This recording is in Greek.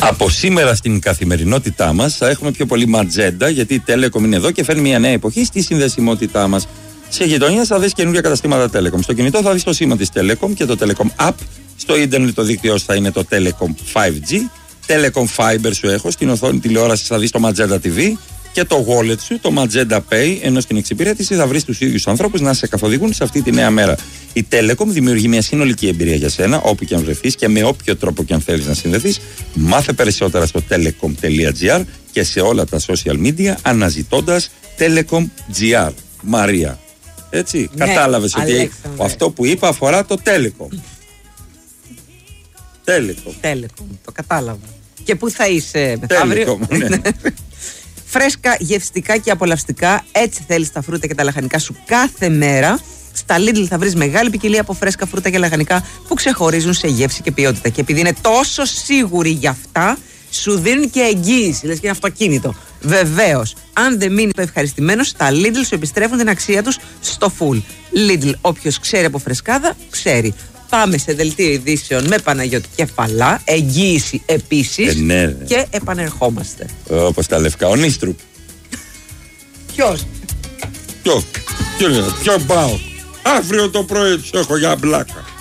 Από σήμερα στην καθημερινότητά μας θα έχουμε πιο πολύ ματζέντα, γιατί η Telecom είναι εδώ και φέρνει μια νέα εποχή στη συνδεσιμότητά μας. Σε γειτονιές θα δεις καινούργια καταστήματα Telecom. Στο κινητό θα δεις το σήμα της Telecom και το Telecom App. Στο ίντερνετ το δίκτυό θα είναι το Telecom 5G. Telecom Fiber σου έχω. Στην οθόνη τηλεόρασης θα δεις το Magenta TV. Και το wallet σου, το Magenta Pay, ενώ στην εξυπηρέτηση θα βρεις τους ίδιους ανθρώπους να σε καθοδηγούν σε αυτή τη νέα μέρα. Η Telecom δημιουργεί μια συνολική εμπειρία για σένα, όπου και αν βρεθείς και με όποιο τρόπο και αν θέλεις να συνδεθείς. Μάθε περισσότερα στο telecom.gr και σε όλα τα social media αναζητώντας Telecom GR. Μαρία. Έτσι, ναι, κατάλαβες ότι αυτό που είπα αφορά το Telecom. Telecom, το κατάλαβα. Και πού θα είσαι μεθαύριο? Ναι. Φρέσκα, γευστικά και απολαυστικά, έτσι θέλεις τα φρούτα και τα λαχανικά σου κάθε μέρα. Στα Lidl θα βρεις μεγάλη ποικιλία από φρέσκα φρούτα και λαχανικά που ξεχωρίζουν σε γεύση και ποιότητα. Και επειδή είναι τόσο σίγουροι γι' αυτά, σου δίνουν και εγγύηση, λες και είναι αυτοκίνητο. Βεβαίως, αν δεν μείνει ευχαριστημένος, τα Lidl σου επιστρέφουν την αξία τους στο full. Lidl, όποιος ξέρει από φρεσκάδα, ξέρει. Πάμε σε δελτίο ειδήσεων με Παναγιώτη Κεφαλά, εγγύηση επίσης, ναι. Και επανερχόμαστε. Όπως τα λευκά, ο Νίστρουπ. Ποιος? Ποιο πάω? Αύριο το πρωί τους έχω για μπλάκα.